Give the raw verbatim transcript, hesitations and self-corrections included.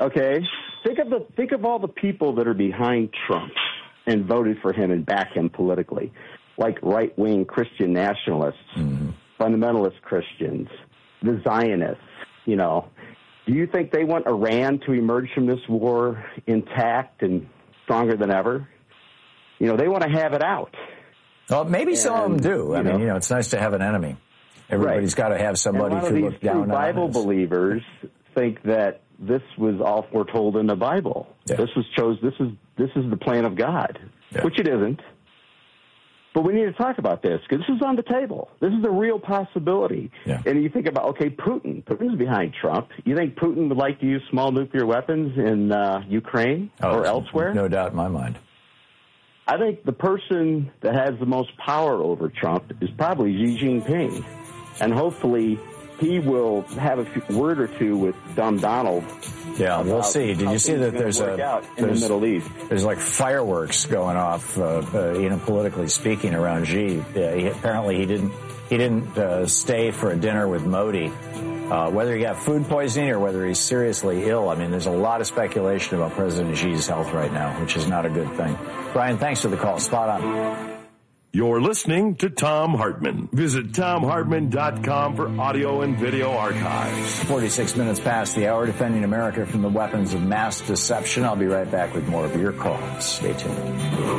Okay, think of the think of all the people that are behind Trump and voted for him and back him politically, like right-wing Christian nationalists, mm-hmm. fundamentalist Christians, the Zionists. You know, do you think they want Iran to emerge from this war intact and stronger than ever? You know, they want to have it out. Well, maybe and, some of them do. I mean, know, you know, it's nice to have an enemy. Everybody's right. got to have somebody to look down on. Bible believers think that this was all foretold in the Bible. Yeah. This was chose. This is this is the plan of God, yeah. which it isn't. But we need to talk about this because this is on the table. This is a real possibility. Yeah. And you think about, okay, Putin. Putin's behind Trump. You think Putin would like to use small nuclear weapons in uh, Ukraine oh, or elsewhere? No doubt in my mind. I think the person that has the most power over Trump is probably Xi Jinping. And hopefully he will have a word or two with dumb Donald. Yeah, we'll see. Did you see that there's a in there's, the Middle East? There's like fireworks going off, uh, uh, you know, politically speaking, around Xi. Yeah, he, apparently, he didn't he didn't uh, stay for a dinner with Modi. Uh, whether he got food poisoning or whether he's seriously ill, I mean, there's a lot of speculation about President Xi's health right now, which is not a good thing. Brian, thanks for the call. Spot on. You're listening to Thom Hartmann. Visit Thom Hartmann dot com for audio and video archives. forty-six minutes past the hour, defending America from the weapons of mass deception. I'll be right back with more of your calls. Stay tuned.